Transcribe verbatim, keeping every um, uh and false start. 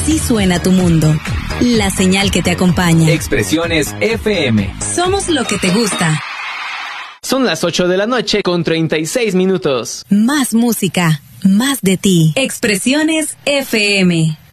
Así suena tu mundo. La señal que te acompaña. Expresiones F M. Somos lo que te gusta. Son las ocho de la noche con treinta y seis minutos. Más música, más de ti. Expresiones F M.